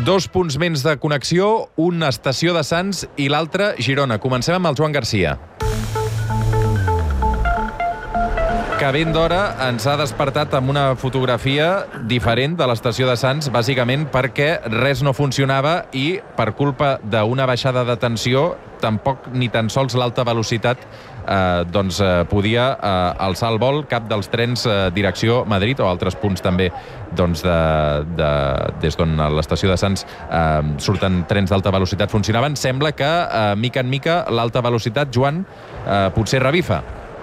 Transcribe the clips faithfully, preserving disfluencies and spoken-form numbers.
Dos punts menys de connexió, una estació de Sants i l'altra Girona. Comencem amb el Joan Garcia, que ben d'hora ens ha despertat amb una fotografia diferent de l'estació de Sants, bàsicament perquè res no funcionava i per culpa d'una baixada de tensió tampoc ni tan sols l'alta velocitat eh, doncs, eh, podia eh, alçar el vol cap dels trens eh, direcció Madrid o altres punts també doncs, de, de, des d'on a l'estació de Sants eh, surten trens d'alta velocitat funcionaven. Sembla que eh, mica en mica l'alta velocitat, Joan, eh, potser revifa.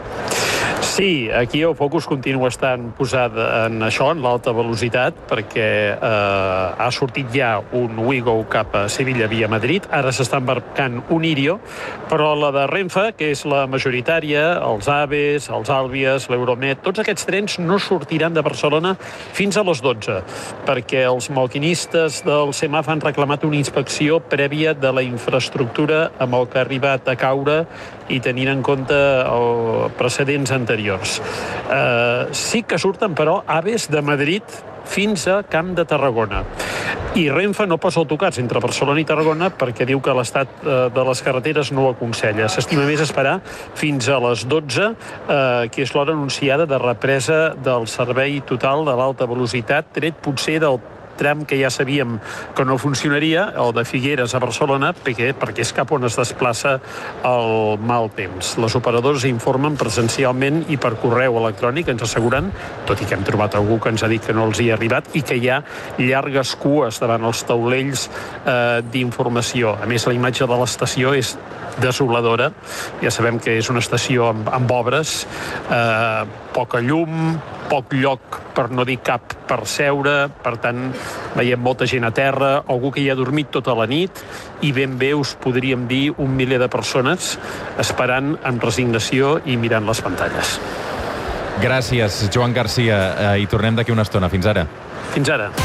Sí, aquí el focus continua estant posat en això, en l'alta velocitat, perquè eh, ha sortit ja un Wigo cap a Sevilla via Madrid, ara s'està embarcant un Irio, però la de Renfe, que és la majoritària, els Aves, els Àlvies, l'Euromed, tots aquests trens no sortiran de Barcelona fins a les dotze, perquè els maquinistes del SEMAF han reclamat una inspecció prèvia de la infraestructura amb el que ha arribat a caure i tenint en compte els precedents anteriors. Uh, sí que surten, però, Aves de Madrid fins a Camp de Tarragona. I Renfe no posa autocars entre Barcelona i Tarragona perquè diu que l'estat uh, de les carreteres no ho aconsella. S'estima més esperar fins a les dotze, uh, que és l'hora anunciada de represa del servei total de l'alta velocitat, tret potser del tram que ja sabíem que no funcionaria, el de Figueres a Barcelona, perquè, perquè és cap on es desplaça el mal temps. Les operadores informen presencialment i per correu electrònic, ens asseguren, tot i que hem trobat algú que ens ha dit que no els hi ha arribat, i que hi ha llargues cues davant els taulells eh, d'informació. A més, la imatge de l'estació és desoladora. Ja sabem que és una estació amb, amb obres, eh, poca llum, poc lloc, per no dir cap, per seure. Per tant, veiem molta gent a terra, algú que hi ha dormit tota la nit, i ben bé us podríem dir un miler de persones esperant amb resignació i mirant les pantalles. Gràcies, Joan Garcia. Eh, I tornem d'aquí una estona. Fins ara. Fins ara.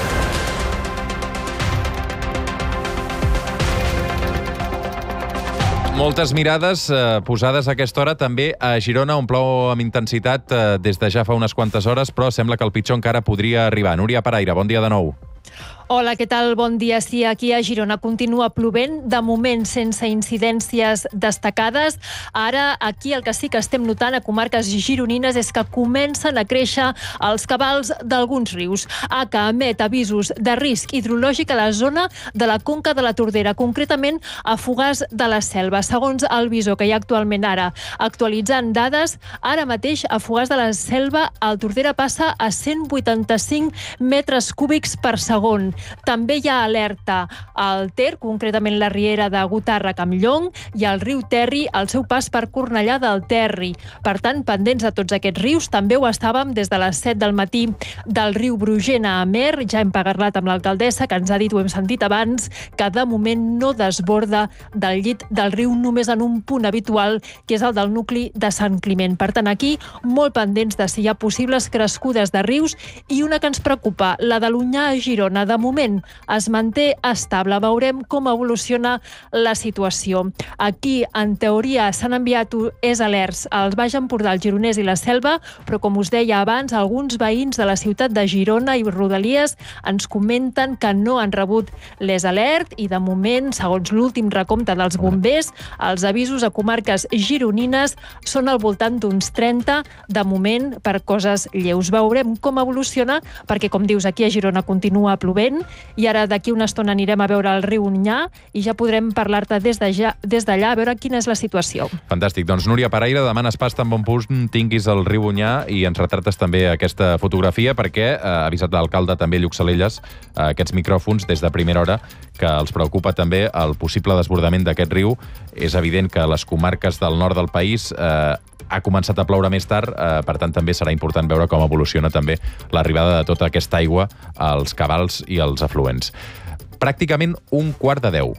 Moltes mirades eh, posades a aquesta hora també a Girona, on plou amb intensitat eh, des de ja fa unes quantes hores, però sembla que el pitjor encara podria arribar. Núria Paraire, bon dia de nou. Hola, què tal? Bon dia. Sí, aquí a Girona continua plovent, de moment sense incidències destacades. Ara, aquí el que sí que estem notant a comarques gironines és que comencen a créixer els cabals d'alguns rius. A que emet avisos de risc hidrològic a la zona de la conca de la Tordera, concretament a Fogars de la Selva. Segons el visor que hi ha actualment ara, actualitzant dades, ara mateix a Fogars de la Selva el Tordera passa a cent vuitanta-cinc metres cúbics per segon. També hi ha alerta al Ter, concretament la riera de Gotarra Campllong, i al riu Terri al seu pas per Cornellà del Terri. Per tant, pendents de tots aquests rius, també ho estàvem des de les set del matí del riu Brugent a Amer. Ja hem parlat amb l'alcaldessa, que ens ha dit, ho hem sentit abans, que de moment no desborda del llit del riu només en un punt habitual, que és el del nucli de Sant Climent. Per tant, aquí, molt pendents de si hi ha possibles crescudes de rius, i una que ens preocupa, la de l'Onyar a Girona. De moment es manté estable. Veurem com evoluciona la situació. Aquí, en teoria, s'han enviat és alerts als Baix Empordà, el Gironès i la Selva, però, com us deia abans, alguns veïns de la ciutat de Girona i Rodalies ens comenten que no han rebut les alert i, de moment, segons l'últim recompte dels bombers, els avisos a comarques gironines són al voltant d'uns trenta, de moment, per coses lleus. Veurem com evoluciona, perquè, com dius, aquí a Girona continua plovent, i ara d'aquí una estona anirem a veure el riu Onyar i ja podrem parlar-te des d'allà a veure quina és la situació. Fantàstic. Doncs, Núria Paraire, demanes pas tan bon punt tinguis el riu Onyar i ens retrates també aquesta fotografia, perquè eh, ha avisat l'alcalde també, Lluc Salelles, eh, aquests micròfons des de primera hora, que els preocupa també el possible desbordament d'aquest riu. És evident que les comarques del nord del país eh, ha començat a ploure més tard, eh, per tant també serà important veure com evoluciona també l'arribada de tota aquesta aigua als cabals i als afluents. Pràcticament un quart de deu.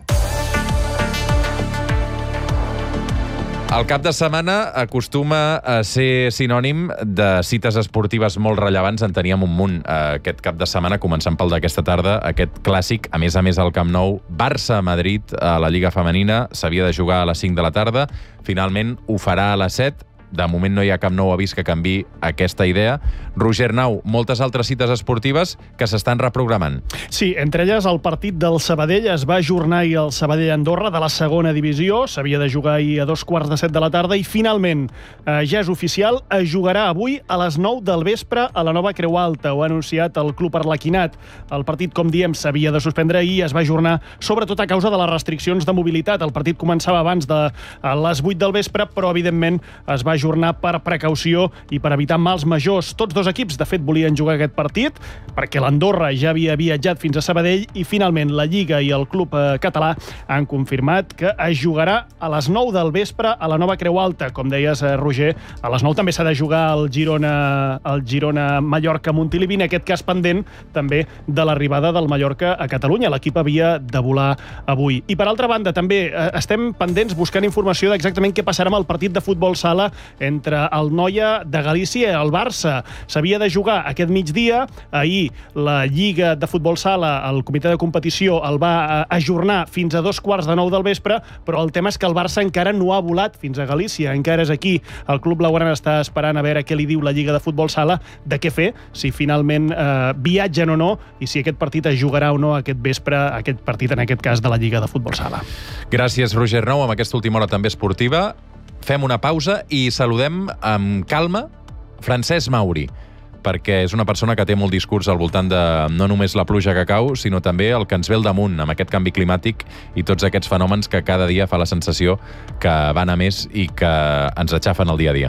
El cap de setmana acostuma a ser sinònim de cites esportives molt rellevants. En teníem un munt aquest cap de setmana, començant pel d'aquesta tarda, aquest clàssic, a més a més al Camp Nou, Barça-Madrid a la Lliga Femenina. S'havia de jugar a les cinc de la tarda, finalment ho farà a les set, de moment no hi ha cap nou avís que canvi aquesta idea. Roger Nau, moltes altres cites esportives que s'estan reprogramant. Sí, entre elles el partit del Sabadell es va ajornar ahir al Sabadell-Andorra de la segona divisió, s'havia de jugar ahir a dos quarts de set de la tarda i finalment eh, ja és oficial, es jugarà avui a les nou del vespre a la nova Creu Alta. Ho ha anunciat el club arlequinat. El partit, com diem, s'havia de suspendre ahir i es va ajornar sobretot a causa de les restriccions de mobilitat. El partit començava abans de les vuit del vespre, però evidentment es va ajornar per precaució i per evitar mals majors. Tots dos equips, de fet, volien jugar aquest partit perquè l'Andorra ja havia viatjat fins a Sabadell i finalment la Lliga i el club eh, català han confirmat que es jugarà a les nou del vespre a la nova Creu Alta. Com deies, eh, Roger, a les nou també s'ha de jugar el Girona, el Girona-Mallorca-Montilivi, en aquest cas pendent també de l'arribada del Mallorca a Catalunya. L'equip havia de volar avui. I per altra banda, també eh, estem pendents buscant informació d'exactament què passarà amb el partit de futbol sala entre el Noia de Galícia i el Barça. S'havia de jugar aquest migdia. Ahir la Lliga de Futbol Sala, el comitè de competició, el va ajornar fins a dos quarts de nou del vespre, però el tema és que el Barça encara no ha volat fins a Galícia, encara és aquí. El club blaugrana està esperant a veure què li diu la Lliga de Futbol Sala, de què fer, si finalment eh, viatgen o no, i si aquest partit es jugarà o no aquest vespre, aquest partit, en aquest cas, de la Lliga de Futbol Sala. Gràcies, Roger Nou, amb aquesta última hora també esportiva. Fem una pausa i saludem amb calma Francesc Mauri, perquè és una persona que té molt discurs al voltant de no només la pluja que cau, sinó també el que ens ve al damunt, amb aquest canvi climàtic i tots aquests fenòmens que cada dia fa la sensació que van a més i que ens aixafen el dia a dia.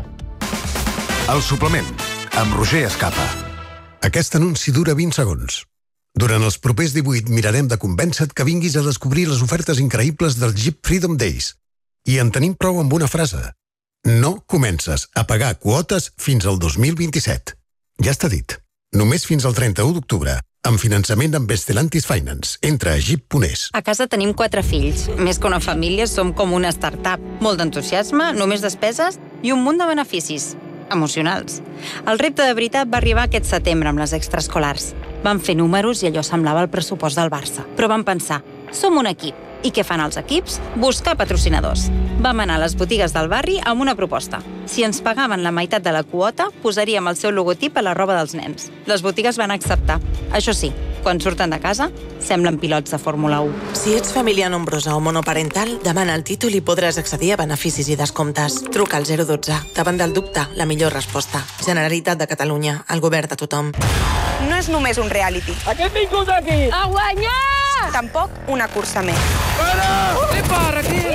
El suplement, amb Roger Escapa. Aquest anunci dura vint segons. Durant els propers divuit mirarem de convèncer-te que vinguis a descobrir les ofertes increïbles del Jeep Freedom Days. I en tenim prou amb una frase. No comences a pagar quotes fins al dos mil vint-i-set. Ja està dit. Només fins al trenta-u d'octubre, amb finançament amb Estelantis Finance. Entra a jeep punt es. A casa tenim quatre fills. Més que una família, som com una startup. Molt d'entusiasme, només despeses i un munt de beneficis emocionals. El repte de veritat va arribar aquest setembre amb les extraescolars. Vam fer números i allò semblava el pressupost del Barça. Però vam pensar, som un equip. I què fan els equips? Buscar patrocinadors. Vam anar a les botigues del barri amb una proposta. Si ens pagaven la meitat de la quota, posaríem el seu logotip a la roba dels nens. Les botigues van acceptar. Això sí, quan surten de casa, semblen pilots de Fórmula u. Si ets família nombrosa o monoparental, demana el títol i podràs accedir a beneficis i descomptes. Truca al zero dotze. Davant del dubte, la millor resposta. Generalitat de Catalunya, el govern de tothom. No és només un reality. A què hem vingut aquí? A guanyar! Tampoc una cursa més. Para! Epa, Raquel!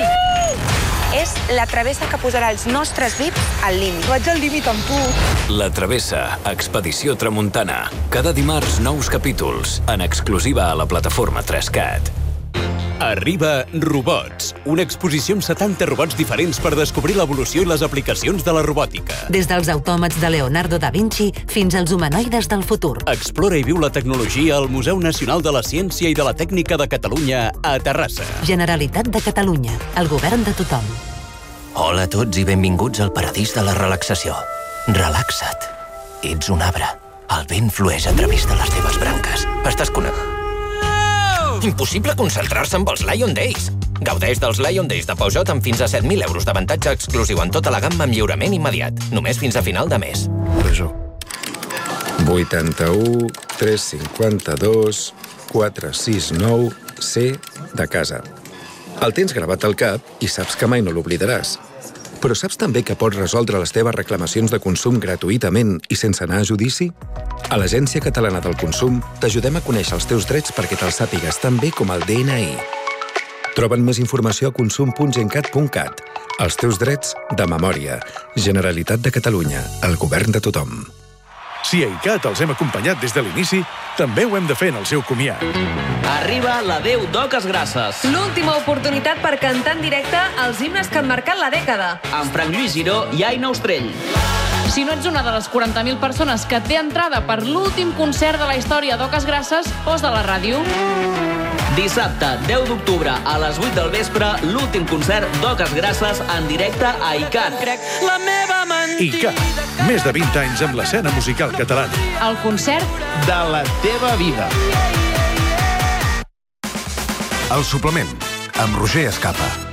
És la travessa que posarà els nostres V I Ps al límit. Vaig al límit amb tu. La Travessa, Expedició Tramuntana. Cada dimarts, nous capítols, en exclusiva a la plataforma tres cat. Arriba Robots, una exposició amb setanta robots diferents per descobrir l'evolució i les aplicacions de la robòtica. Des dels autòmats de Leonardo da Vinci fins als humanoides del futur. Explora i viu la tecnologia al Museu Nacional de la Ciència i de la Tècnica de Catalunya a Terrassa. Generalitat de Catalunya, el govern de tothom. Hola a tots i benvinguts al paradís de la relaxació. Relaxa't. Ets un arbre. El vent flueix a través de les teves branques. Estàs connectat. Impossible concentrar-se amb els Lion Days. Gaudeix dels Lion Days de Peugeot amb fins a set mil euros d'avantatge exclusiu en tota la gamma amb lliurament immediat. Només fins a final de mes. Peugeot. vuitanta-u, tres cinquanta-dos, quatre sis nou, C de casa. El tens gravat al cap i saps que mai no l'oblidaràs. Però saps també que pots resoldre les teves reclamacions de consum gratuïtament i sense anar a judici? A l'Agència Catalana del Consum t'ajudem a conèixer els teus drets perquè te'ls sàpigues tan bé com el D N I. Troben més informació a consum punt gencat punt cat. Els teus drets de memòria. Generalitat de Catalunya. El govern de tothom. Si a ICAT els hem acompanyat des de l'inici, també ho hem de fer en el seu comiat. Arriba la Déu d'Oques Grasses. L'última oportunitat per cantar en directe els himnes que han marcat la dècada. Amb Frank Lluís Giró i Aina Ostrell. Si no ets una de les quaranta mil persones que té entrada per l'últim concert de la història d'Oques Grasses, posa la ràdio. Dissabte, deu d'octubre, a les vuit del vespre, l'últim concert d'Oques Grasses en directe a ICAT. La meva ICAT, més de vint anys amb l'escena musical catalana. El concert de la teva vida. El suplement, amb Roger Escapa.